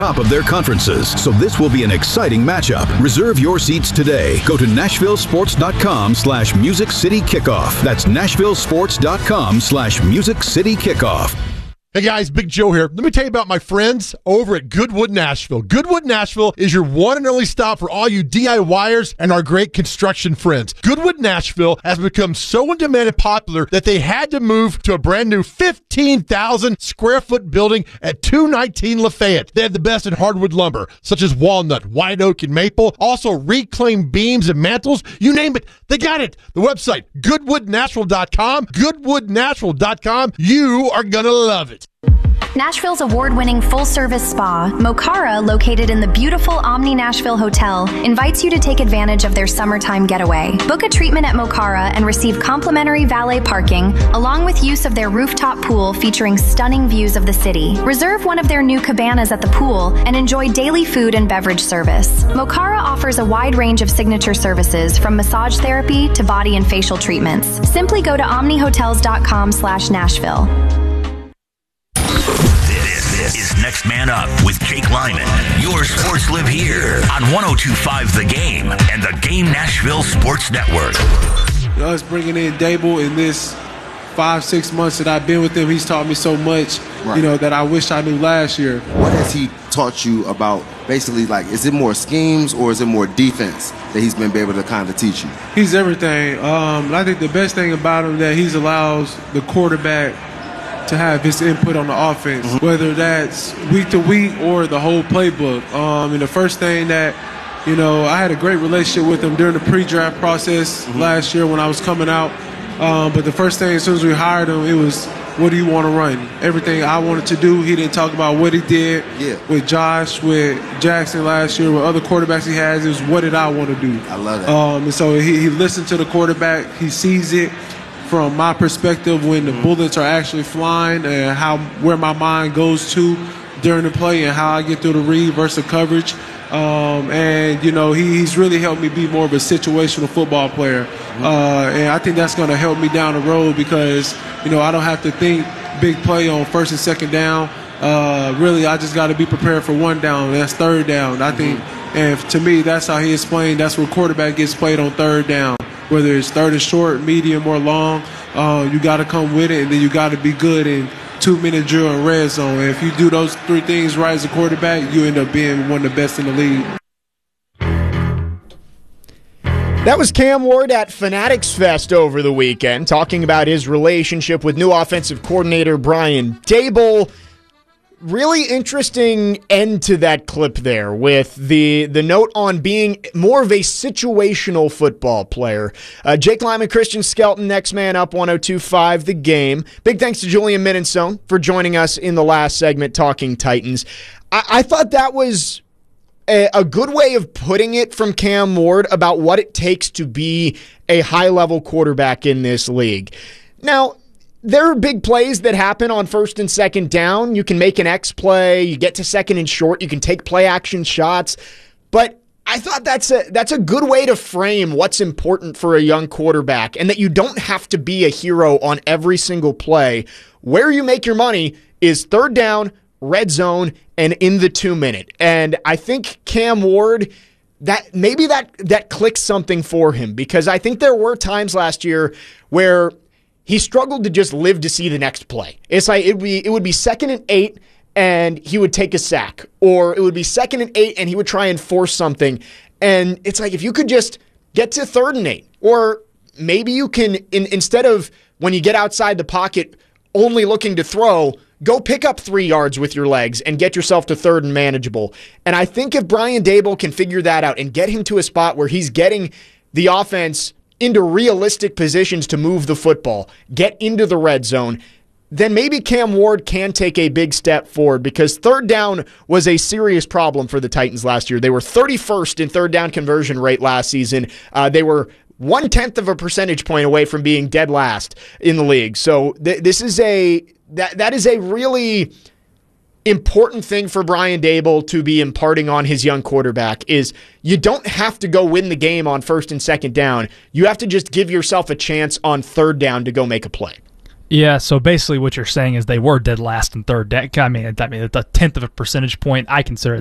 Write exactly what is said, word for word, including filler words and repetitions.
top of their conferences, so this will be an exciting matchup. Reserve your seats today. Go to nashvillesports.com slash Music City Kickoff. That's nashvillesports.com slash Music City Kickoff. Hey guys, Big Joe here. Let me tell you about my friends over at Goodwood Nashville. Goodwood Nashville is your one and only stop for all you DIYers and our great construction friends. Goodwood Nashville has become so in demand and popular that they had to move to a brand new fifteen thousand square foot building at two nineteen Lafayette. They have the best in hardwood lumber, such as walnut, white oak, and maple. Also reclaimed beams and mantles. You name it, they got it. The website, goodwood nashville dot com. goodwood nashville dot com. You are going to love it. Nashville's award-winning full-service spa, Mokara, located in the beautiful Omni Nashville Hotel, invites you to take advantage of their summertime getaway. Book a treatment at Mokara and receive complimentary valet parking, along with use of their rooftop pool featuring stunning views of the city. Reserve one of their new cabanas at the pool and enjoy daily food and beverage service. Mokara offers a wide range of signature services, from massage therapy to body and facial treatments. Simply go to omnihotels.com slash Nashville. This is Next Man Up with Jake Lyman. Your sports live here on one oh two point five The Game and the Game Nashville Sports Network. You know, us bringing in Daboll in this five, six months that I've been with him, he's taught me so much, right, you know, that I wish I knew last year. What has he taught you about, basically, like, is it more schemes or is it more defense that he's been able to kind of teach you? He's everything. Um, and I think the best thing about him that he's allows the quarterback to have his input on the offense, mm-hmm. whether that's week to week or the whole playbook. Um, and the first thing that, you know, I had a great relationship with him during the pre-draft process mm-hmm. last year when I was coming out. Um, but the first thing, as soon as we hired him, it was, what do you want to run? Everything I wanted to do, he didn't talk about what he did yeah. with Josh, with Jackson last year, with other quarterbacks he has. It was, what did I want to do? I love that. Um, and so he, he listened to the quarterback. He sees it from my perspective when the bullets are actually flying, and how where my mind goes to during the play and how I get through the read versus coverage. Um, and, you know, he, he's really helped me be more of a situational football player. Uh, and I think that's going to help me down the road because, you know, I don't have to think big play on first and second down. Uh, really, I just got to be prepared for one down. That's third down. I think, and to me, that's how he explained that's where quarterback gets played on third down. Whether it's third and short, medium, or long, uh, you got to come with it, and then you got to be good in two-minute drill and red zone. And if you do those three things right as a quarterback, you end up being one of the best in the league. That was Cam Ward at Fanatics Fest over the weekend, talking about his relationship with new offensive coordinator Brian Daboll. Really interesting end to that clip there with the the note on being more of a situational football player. Uh, Jake Lyman, Christian Skelton, Next Man Up, one oh two point five The Game. Big thanks to Julian Minnesone for joining us in the last segment talking Titans. I, I thought that was a, a good way of putting it from Cam Ward about what it takes to be a high-level quarterback in this league. Now, there are big plays that happen on first and second down. You can make an X play, you get to second and short, you can take play action shots. But I thought that's a that's a good way to frame what's important for a young quarterback, and that you don't have to be a hero on every single play. Where you make your money is third down, red zone, and in the two-minute. And I think Cam Ward, that maybe that that clicks something for him, because I think there were times last year where he struggled to just live to see the next play. It's like it would be, it would be second and eight and he would take a sack, or it would be second and eight and he would try and force something. And it's like, if you could just get to third and eight, or maybe you can, in, instead of when you get outside the pocket only looking to throw, go pick up three yards with your legs and get yourself to third and manageable. And I think if Brian Daboll can figure that out and get him to a spot where he's getting the offense into realistic positions to move the football, get into the red zone, then maybe Cam Ward can take a big step forward, because third down was a serious problem for the Titans last year. They were thirty-first in third down conversion rate last season. Uh, they were one-tenth of a percentage point away from being dead last in the league. So th- this is a that that is a really important thing for Brian Daboll to be imparting on his young quarterback, is you don't have to go win the game on first and second down. You have to just give yourself a chance on third down to go make a play. Yeah, so basically what you're saying is they were dead last in third. I mean, I mean, a tenth of a percentage point, I consider